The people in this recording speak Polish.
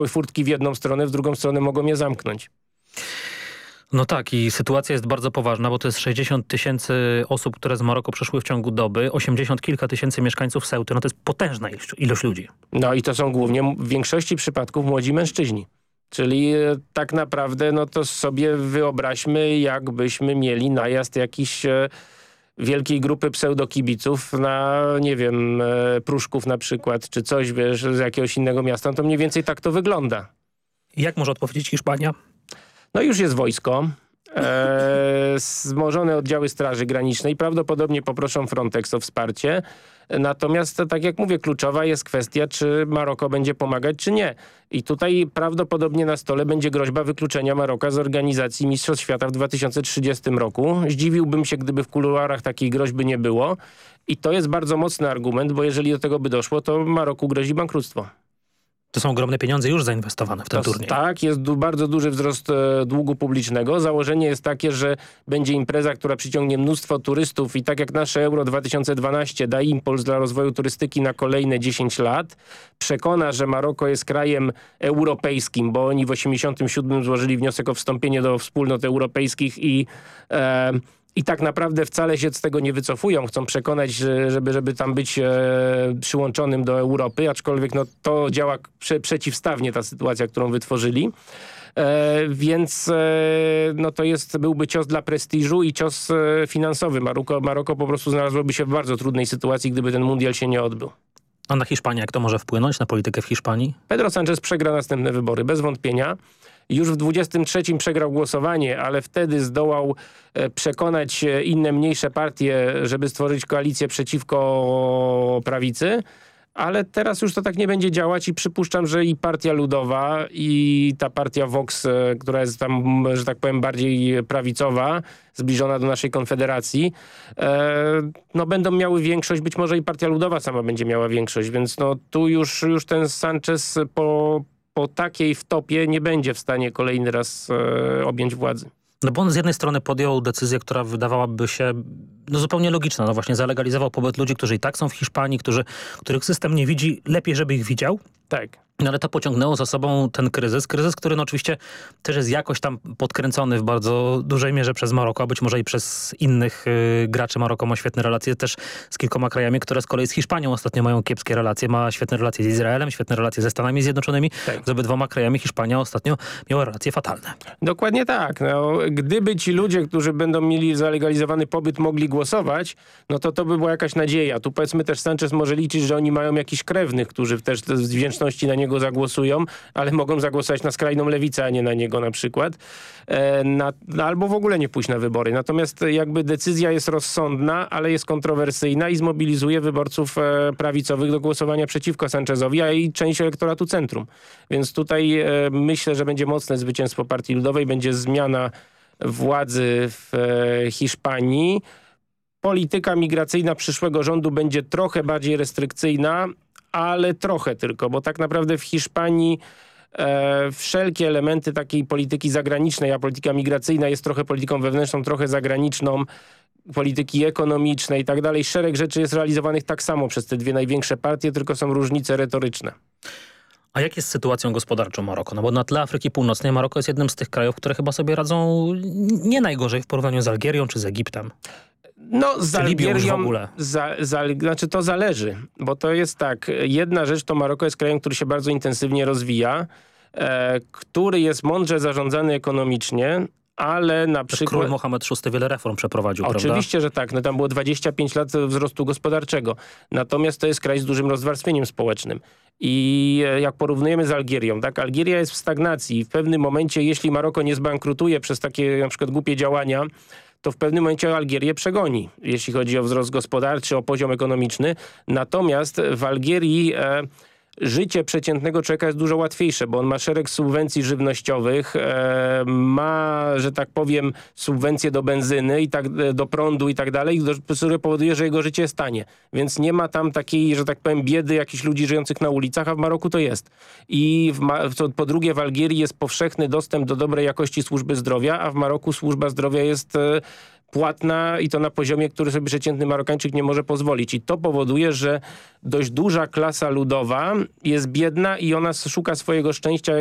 furtki w jedną stronę, w drugą stronę mogą je zamknąć. No tak, i sytuacja jest bardzo poważna, bo to jest 60 000 osób, które z Maroku przyszły w ciągu doby, 80 kilka tysięcy mieszkańców Ceuty. No to jest potężna ilość ludzi. No i to są głównie w większości przypadków młodzi mężczyźni. Czyli tak naprawdę, no to sobie wyobraźmy, jakbyśmy mieli najazd jakichś wielkiej grupy pseudokibiców na, nie wiem, Pruszków na przykład, czy coś, wiesz, z jakiegoś innego miasta. No to mniej więcej tak to wygląda. Jak może odpowiedzieć Hiszpania? No już jest wojsko, wzmożone oddziały Straży Granicznej, prawdopodobnie poproszą Frontex o wsparcie. Natomiast, tak jak mówię, kluczowa jest kwestia, czy Maroko będzie pomagać, czy nie. I tutaj prawdopodobnie na stole będzie groźba wykluczenia Maroka z organizacji Mistrzostw Świata w 2030 roku. Zdziwiłbym się, gdyby w kuluarach takiej groźby nie było. I to jest bardzo mocny argument, bo jeżeli do tego by doszło, to Maroku grozi bankructwo. To są ogromne pieniądze już zainwestowane w ten turniej. Tak, jest bardzo duży wzrost długu publicznego. Założenie jest takie, że będzie impreza, która przyciągnie mnóstwo turystów i tak jak nasze Euro 2012 da impuls dla rozwoju turystyki na kolejne 10 lat. Przekona, że Maroko jest krajem europejskim, bo oni w 1987 złożyli wniosek o wstąpienie do wspólnot europejskich i tak naprawdę wcale się z tego nie wycofują. Chcą przekonać, żeby tam być przyłączonym do Europy, aczkolwiek no, to działa przeciwstawnie ta sytuacja, którą wytworzyli. Więc no, to byłby cios dla prestiżu i cios finansowy. Maroko po prostu znalazłoby się w bardzo trudnej sytuacji, gdyby ten mundial się nie odbył. A na Hiszpanię jak to może wpłynąć, na politykę w Hiszpanii? Pedro Sánchez przegra następne wybory, bez wątpienia. Już w 23 przegrał głosowanie, ale wtedy zdołał przekonać inne mniejsze partie, żeby stworzyć koalicję przeciwko prawicy. Ale teraz już to tak nie będzie działać i przypuszczam, że i Partia Ludowa i ta partia Vox, która jest tam, że tak powiem, bardziej prawicowa, zbliżona do naszej Konfederacji, no będą miały większość, być może i Partia Ludowa sama będzie miała większość, więc no tu już ten Sanchez po takiej wtopie nie będzie w stanie kolejny raz objąć władzy. No bo on z jednej strony podjął decyzję, która wydawałaby się no zupełnie logiczna. No właśnie zalegalizował pobyt ludzi, którzy i tak są w Hiszpanii, których system nie widzi. Lepiej, żeby ich widział. Tak. No ale to pociągnęło za sobą ten kryzys. Kryzys, który no oczywiście też jest jakoś tam podkręcony w bardzo dużej mierze przez Maroko, a być może i przez innych graczy. Maroko ma świetne relacje też z kilkoma krajami, które z kolei z Hiszpanią ostatnio mają kiepskie relacje. Ma świetne relacje z Izraelem, świetne relacje ze Stanami Zjednoczonymi. Tak. Z obydwoma krajami Hiszpania ostatnio miała relacje fatalne. Dokładnie tak. No, gdyby ci ludzie, którzy będą mieli zalegalizowany pobyt, mogli głosować, no to by była jakaś nadzieja. Tu powiedzmy też Sanchez może liczyć, że oni mają jakichś krewnych, którzy też z wdzięczności na niego zagłosują, ale mogą zagłosować na skrajną lewicę, a nie na niego na przykład. Albo w ogóle nie pójść na wybory. Natomiast jakby decyzja jest rozsądna, ale jest kontrowersyjna i zmobilizuje wyborców prawicowych do głosowania przeciwko Sanchezowi, a i część elektoratu centrum. Więc tutaj myślę, że będzie mocne zwycięstwo Partii Ludowej, będzie zmiana władzy w Hiszpanii. Polityka migracyjna przyszłego rządu będzie trochę bardziej restrykcyjna, ale trochę tylko, bo tak naprawdę w Hiszpanii wszelkie elementy takiej polityki zagranicznej, a polityka migracyjna jest trochę polityką wewnętrzną, trochę zagraniczną, polityki ekonomicznej i tak dalej. Szereg rzeczy jest realizowanych tak samo przez te dwie największe partie, tylko są różnice retoryczne. A jak jest z sytuacją gospodarczą Maroko? No bo na tle Afryki Północnej Maroko jest jednym z tych krajów, które chyba sobie radzą nie najgorzej w porównaniu z Algierią czy z Egiptem. No z Algierią w ogóle. Znaczy to zależy, bo to jest tak, jedna rzecz to Maroko jest krajem, który się bardzo intensywnie rozwija, który jest mądrze zarządzany ekonomicznie, ale na przykład... Król Mohamed VI wiele reform przeprowadził, Oczywiście, prawda? że tak. No tam było 25 lat wzrostu gospodarczego. Natomiast to jest kraj z dużym rozwarstwieniem społecznym. I jak porównujemy z Algierią, tak? Algieria jest w stagnacji i w pewnym momencie, jeśli Maroko nie zbankrutuje przez takie na przykład głupie działania, to w pewnym momencie Algierię przegoni, jeśli chodzi o wzrost gospodarczy, o poziom ekonomiczny. Natomiast w Algierii życie przeciętnego człowieka jest dużo łatwiejsze, bo on ma szereg subwencji żywnościowych, ma, że tak powiem, subwencje do benzyny, do prądu i tak dalej, które powoduje, że jego życie jest tanie. Więc nie ma tam takiej, że tak powiem, biedy jakichś ludzi żyjących na ulicach, a w Maroku to jest. I po drugie w Algierii jest powszechny dostęp do dobrej jakości służby zdrowia, a w Maroku służba zdrowia jest płatna i to na poziomie, który sobie przeciętny Marokańczyk nie może pozwolić. I to powoduje, że dość duża klasa ludowa jest biedna i ona szuka swojego szczęścia